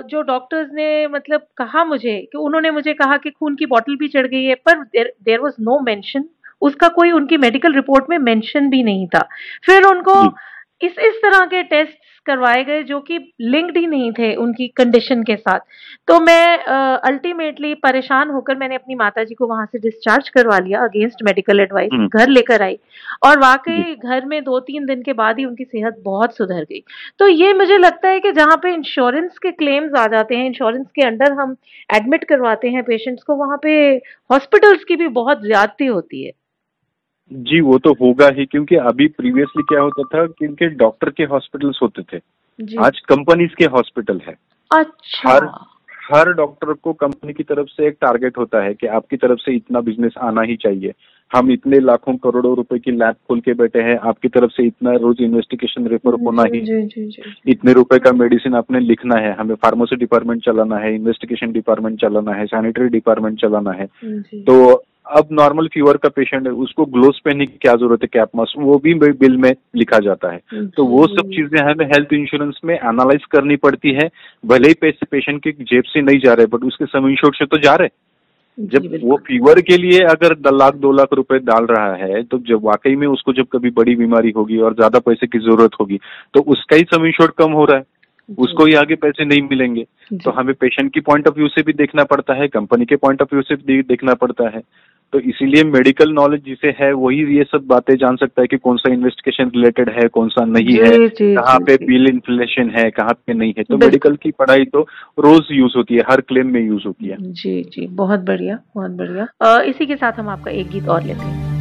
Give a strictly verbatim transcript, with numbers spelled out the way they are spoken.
जो डॉक्टर्स ने मतलब कहा मुझे कि उन्होंने मुझे कहा कि खून की बॉटल भी चढ़ गई है, पर देर देयर वाज नो मेंशन, उसका कोई उनकी मेडिकल रिपोर्ट में मेंशन भी नहीं था। फिर उनको इस इस तरह के टेस्ट करवाए गए जो कि लिंक्ड ही नहीं थे उनकी कंडीशन के साथ। तो मैं अल्टीमेटली uh, परेशान होकर मैंने अपनी माताजी को वहां से डिस्चार्ज करवा लिया अगेंस्ट मेडिकल एडवाइस, घर लेकर आई और वाकई घर में दो तीन दिन के बाद ही उनकी सेहत बहुत सुधर गई। तो ये मुझे लगता है कि जहाँ पे इंश्योरेंस के क्लेम्स आ जाते हैं, इंश्योरेंस के अंडर हम एडमिट करवाते हैं पेशेंट्स को, वहां पे हॉस्पिटल्स की भी बहुत ज्यादती होती है। जी वो तो होगा ही, क्योंकि अभी प्रीवियसली क्या होता था, क्योंकि डॉक्टर के हॉस्पिटल्स होते थे, आज कंपनीज के हॉस्पिटल है। अच्छा। हर हर डॉक्टर को कंपनी की तरफ से एक टारगेट होता है कि आपकी तरफ से इतना बिजनेस आना ही चाहिए, हम इतने लाखों करोड़ों रुपए की लैब खोल के बैठे हैं, आपकी तरफ से इतना रोज इन्वेस्टिगेशन रेफर होना ही, जी, जी, जी। इतने रुपए का मेडिसिन आपने लिखना है, हमें फार्मेसी डिपार्टमेंट चलाना है, इन्वेस्टिगेशन डिपार्टमेंट चलाना है, सैनिटरी डिपार्टमेंट चलाना है। तो अब नॉर्मल फीवर का पेशेंट है, उसको ग्लोव्स पहनने की क्या जरूरत है, कैप मास्क, वो भी बिल में लिखा जाता है। तो वो सब चीजें हमें हेल्थ इंश्योरेंस में एनालाइज करनी पड़ती है। भले ही पैसे पेशेंट की जेब से नहीं जा रहे, बट उसके सम इंश्योर्ड से तो जा रहे। जब वो फीवर के लिए अगर दो लाख दो लाख रुपए डाल रहा है, तो जब वाकई में उसको जब कभी बड़ी बीमारी होगी और ज्यादा पैसे की जरूरत होगी, तो उसका ही सम इंश्योर्ड कम हो रहा है, उसको ही आगे पैसे नहीं मिलेंगे। तो हमें पेशेंट की पॉइंट ऑफ व्यू से भी देखना पड़ता है, कंपनी के पॉइंट ऑफ व्यू से भी देखना पड़ता है। तो इसीलिए मेडिकल नॉलेज जिसे है वही ये सब बातें जान सकता है कि कौन सा इन्वेस्टिगेशन रिलेटेड है, कौन सा नहीं है, कहाँ पे बिल इन्फ्लेशन है, कहाँ पे नहीं है। तो मेडिकल की पढ़ाई तो रोज यूज होती है, हर क्लेम में यूज होती है। जी जी, बहुत बढ़िया, बहुत बढ़िया। इसी के साथ हम आपका एक गीत और लेते हैं।